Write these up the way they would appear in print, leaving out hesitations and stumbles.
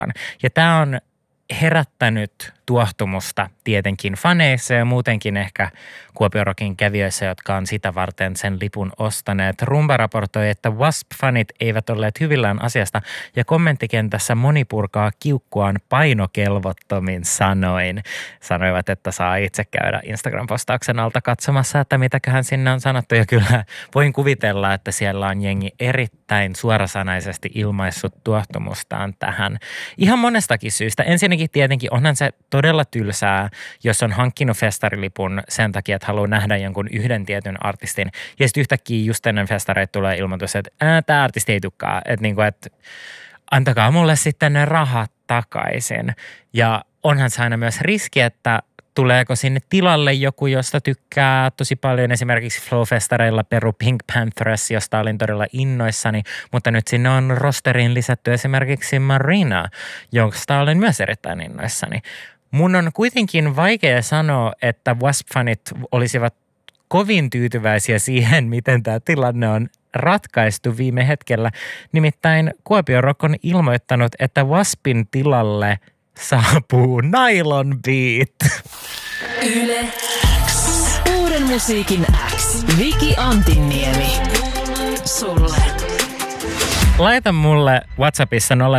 Ja tämä on herättänyt tuohtumusta tietenkin faneissa ja muutenkin ehkä Kuopion Rockin kävijöissä, jotka on sitä varten sen lipun ostaneet. Rumba raportoi, että Wasp-fanit eivät olleet hyvillään asiasta ja kommenttikentässä moni purkaa kiukkuaan painokelvottomin sanoin. Sanoivat, että saa itse käydä Instagram-postauksen alta katsomassa, että mitäköhän sinne on sanottu. Ja kyllä voin kuvitella, että siellä on jengi erittäin suorasanaisesti ilmaissut tuohtumustaan tähän. Ihan monestakin syystä. Ensinnäkin tietenkin onhan se todella tylsää, jos on hankkinut festarilipun sen takia, että haluaa nähdä jonkun yhden tietyn artistin. Ja sitten yhtäkkiä just ennen festareita tulee ilmoitus, että tämä artisti ei tukkaa. Että antakaa mulle sitten ne rahat takaisin. Ja onhan se aina myös riski, että tuleeko sinne tilalle joku, josta tykkää tosi paljon. Esimerkiksi Flow-festareilla peru Pink Panthers, josta olin todella innoissani. Mutta nyt sinne on rosteriin lisätty esimerkiksi Marina, josta olen myös erittäin innoissani. Mun on kuitenkin vaikea sanoa, että Wasp-fanit olisivat kovin tyytyväisiä siihen, miten tämä tilanne on ratkaistu viime hetkellä. Nimittäin Kuopion Rock on ilmoittanut, että Waspin tilalle saapuu Nylon Beat. Yle X. Uuden musiikin X. Viki Antinniemi. Sulle. Laita mulle WhatsAppissa 0444216888,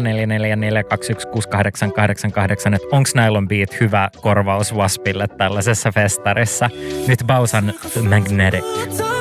että onks Nylon Beat hyvä korvaus Waspille tällaisessa festarissa. Nyt Bausan Magnetic.